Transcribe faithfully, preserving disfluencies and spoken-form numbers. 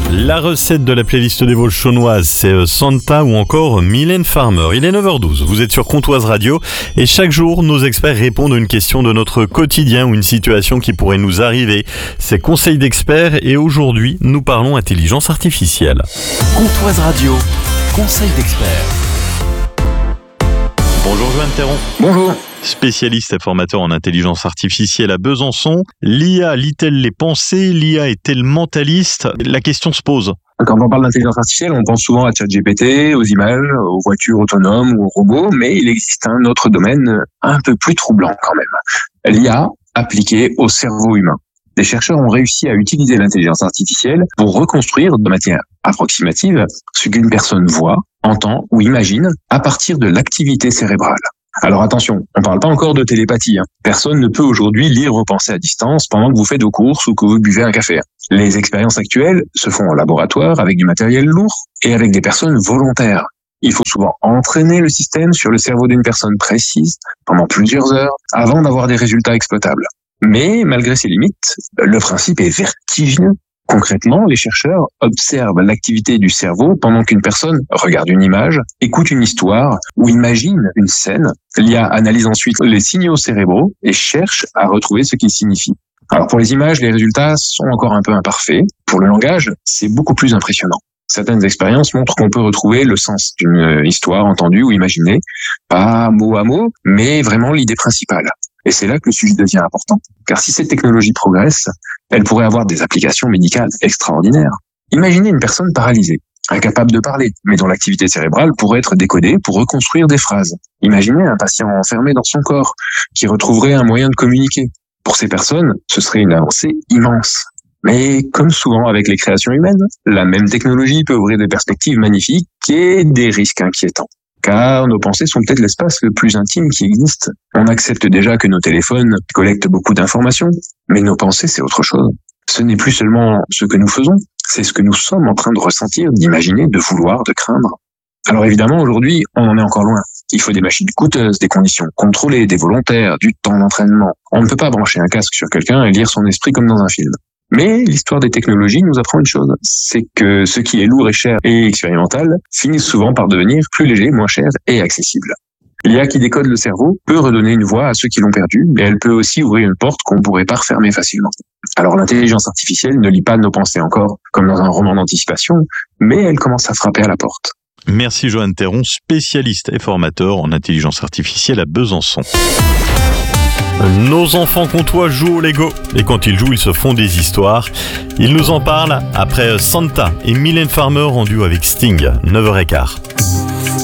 La recette de la playlist des Vosges chaunoises, c'est Santa ou encore Mylène Farmer. Il est neuf heures douze, vous êtes sur Comtoise Radio et chaque jour, nos experts répondent à une question de notre quotidien ou une situation qui pourrait nous arriver. C'est Conseil d'experts et aujourd'hui, nous parlons intelligence artificielle. Comtoise Radio, Conseil d'experts. Bonjour Joanne Théron. Bonjour. Spécialiste et formateur en intelligence artificielle à Besançon. L'I A lit-elle les pensées? L'I A est-elle mentaliste? La question se pose. Quand on parle d'intelligence artificielle, on pense souvent à ChatGPT, aux images, aux voitures autonomes ou aux robots, mais il existe un autre domaine un peu plus troublant quand même. L'I A appliquée au cerveau humain. Des chercheurs ont réussi à utiliser l'intelligence artificielle pour reconstruire de manière approximative ce qu'une personne voit, entend ou imagine à partir de l'activité cérébrale. Alors attention, on ne parle pas encore de télépathie. Hein. Personne ne peut aujourd'hui lire vos pensées à distance pendant que vous faites vos courses ou que vous buvez un café. Les expériences actuelles se font en laboratoire avec du matériel lourd et avec des personnes volontaires. Il faut souvent entraîner le système sur le cerveau d'une personne précise pendant plusieurs heures avant d'avoir des résultats exploitables. Mais malgré ces limites, le principe est vertigineux. Concrètement, les chercheurs observent l'activité du cerveau pendant qu'une personne regarde une image, écoute une histoire ou imagine une scène. L'I A analyse ensuite les signaux cérébraux et cherche à retrouver ce qu'ils signifient. Alors pour les images, les résultats sont encore un peu imparfaits. Pour le langage, c'est beaucoup plus impressionnant. Certaines expériences montrent qu'on peut retrouver le sens d'une histoire entendue ou imaginée, pas mot à mot, mais vraiment l'idée principale. Et c'est là que le sujet devient important. Car si cette technologie progresse, elle pourrait avoir des applications médicales extraordinaires. Imaginez une personne paralysée, incapable de parler, mais dont l'activité cérébrale pourrait être décodée pour reconstruire des phrases. Imaginez un patient enfermé dans son corps, qui retrouverait un moyen de communiquer. Pour ces personnes, ce serait une avancée immense. Mais comme souvent avec les créations humaines, la même technologie peut ouvrir des perspectives magnifiques et des risques inquiétants. Car nos pensées sont peut-être l'espace le plus intime qui existe. On accepte déjà que nos téléphones collectent beaucoup d'informations, mais nos pensées, c'est autre chose. Ce n'est plus seulement ce que nous faisons, c'est ce que nous sommes en train de ressentir, d'imaginer, de vouloir, de craindre. Alors évidemment, aujourd'hui, on en est encore loin. Il faut des machines coûteuses, des conditions contrôlées, des volontaires, du temps d'entraînement. On ne peut pas brancher un casque sur quelqu'un et lire son esprit comme dans un film. Mais l'histoire des technologies nous apprend une chose, c'est que ce qui est lourd et cher et expérimental finit souvent par devenir plus léger, moins cher et accessible. L'I A qui décode le cerveau peut redonner une voix à ceux qui l'ont perdu, mais elle peut aussi ouvrir une porte qu'on ne pourrait pas refermer facilement. Alors l'intelligence artificielle ne lit pas nos pensées encore, comme dans un roman d'anticipation, mais elle commence à frapper à la porte. Merci Joanne Théron, spécialiste et formateur en intelligence artificielle à Besançon. Nos enfants comtois jouent au Lego et quand ils jouent, ils se font des histoires. Ils nous en parlent après Santa et Mylène Farmer en duo avec Sting, neuf heures quinze.